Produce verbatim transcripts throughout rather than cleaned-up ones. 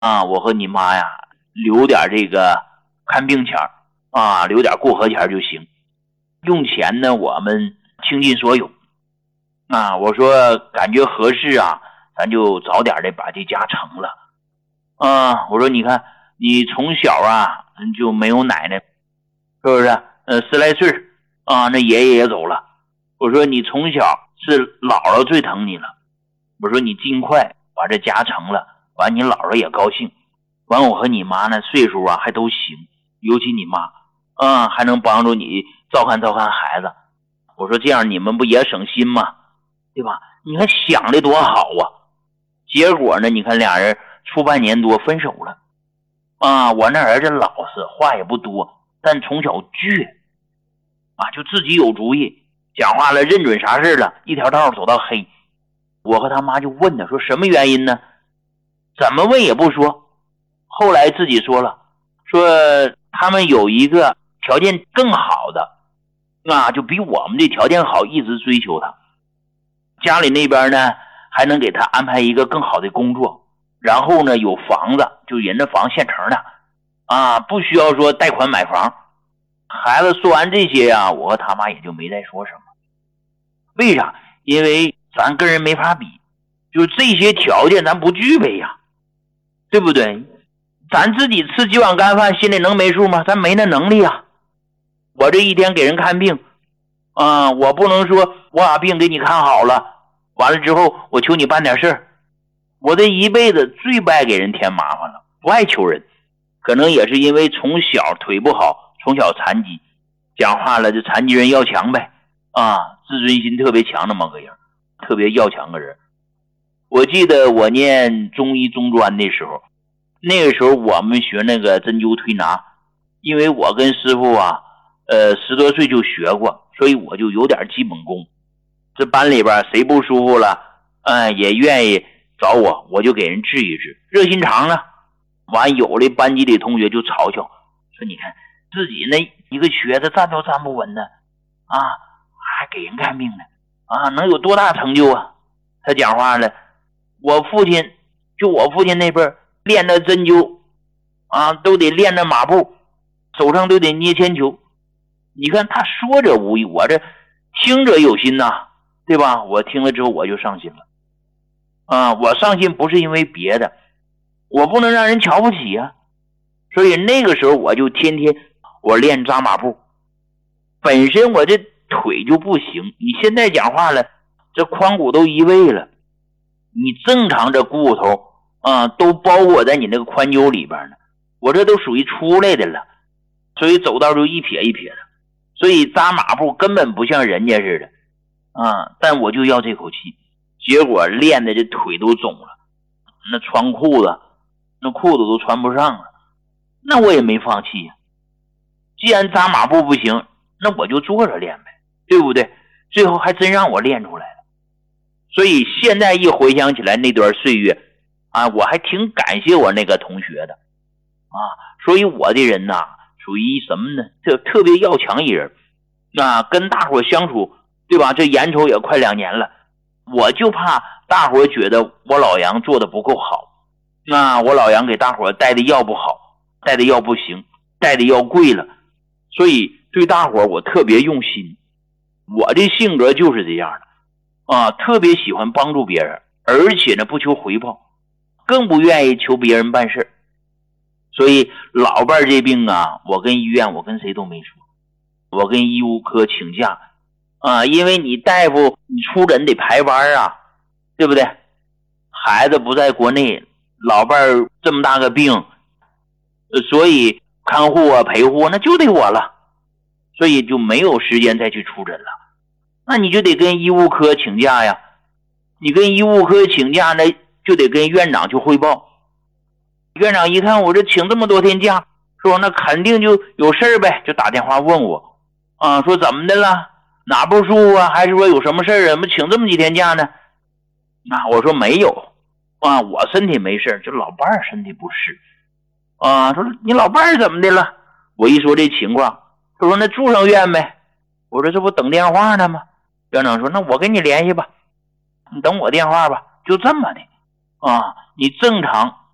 啊，我和你妈呀留点这个看病钱啊，留点过河钱就行，用钱呢我们倾尽所有啊。我说感觉合适啊，咱就早点的把这家成了啊。我说你看你从小啊就没有奶奶，是不是？呃，十来岁啊，那爷爷也走了。我说你从小是姥姥最疼你了，我说你尽快把这家成了，完你姥姥也高兴，完我和你妈呢岁数啊还都行，尤其你妈啊还能帮助你照看照看孩子。我说这样你们不也省心吗？对吧？你看想的多好啊。结果呢你看俩人处半年多分手了啊。我那儿子老实，话也不多，但从小倔啊，就自己有主意，讲话了认准啥事了，一条道走到黑。我和他妈就问他说什么原因呢？怎么问也不说。后来自己说了，说他们有一个条件更好的啊，就比我们这条件好，一直追求他。家里那边呢还能给他安排一个更好的工作，然后呢有房子，就人家房现成的啊，不需要说贷款买房。孩子说完这些呀，我和他妈也就没再说什么。为啥？因为咱跟人没法比，就这些条件咱不具备呀，对不对？咱自己吃几碗干饭心里能没数吗？咱没那能力啊。我这一天给人看病啊、呃，我不能说我把病给你看好了，完了之后我求你办点事儿。我这一辈子最不爱给人添麻烦了，不爱求人。可能也是因为从小腿不好，从小残疾，讲话了就残疾人要强呗啊，自尊心特别强那么个人，特别要强个人。我记得我念中医中专的时候，那个时候我们学那个针灸推拿，因为我跟师傅啊呃十多岁就学过，所以我就有点基本功。这班里边谁不舒服了哎，也愿意找我，我就给人治一治，热心肠啊。完有的班级里同学就嘲笑说，你看自己那一个瘸子站都站不稳的啊，还给人看病呢啊，能有多大成就啊？他讲话了，我父亲就我父亲那边练的针灸啊，都得练的马步，手上都得捏铅球。你看他说者无意，我这听者有心呐、啊，对吧？我听了之后我就上心了啊，我上心不是因为别的，我不能让人瞧不起啊。所以那个时候我就天天我练扎马步，本身我这腿就不行，你现在讲话了，这髋骨都移位了，你正常这骨头啊都包裹在你那个髋臼里边呢，我这都属于出来的了，所以走道就一撇一撇的，所以扎马步根本不像人家似的啊，但我就要这口气，结果练的这腿都肿了，那穿裤子那裤子都穿不上了，那我也没放弃呀、啊。既然扎马步不行，那我就坐着练呗，对不对？最后还真让我练出来了。所以现在一回想起来那段岁月啊，我还挺感谢我那个同学的啊。所以我的人呐，属于什么呢？这特别要强一人啊，跟大伙相处，对吧？这眼瞅也快两年了，我就怕大伙觉得我老杨做的不够好，那我老杨给大伙带的药不好，带的药不行，带的药贵了，所以对大伙我特别用心。我的性格就是这样的啊，特别喜欢帮助别人，而且呢不求回报，更不愿意求别人办事。所以老伴这病啊，我跟医院我跟谁都没说，我跟医务科请假啊，因为你大夫你出诊得排班啊，对不对？孩子不在国内，老伴这么大个病，所以看护啊陪护那就得我了，所以就没有时间再去出诊了。那你就得跟医务科请假呀，你跟医务科请假呢，就得跟院长去汇报。院长一看我这请这么多天假，说那肯定就有事呗，就打电话问我啊，说怎么的了，哪不舒服啊，还是说有什么事啊，怎么请这么几天假呢？那我说没有啊，我身体没事，这老伴儿身体不是啊。说你老伴儿怎么的了？我一说这情况，他说那住上院呗。我说这不等电话呢吗？院长说那我跟你联系吧，你等我电话吧，就这么的啊。你正常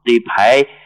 这牌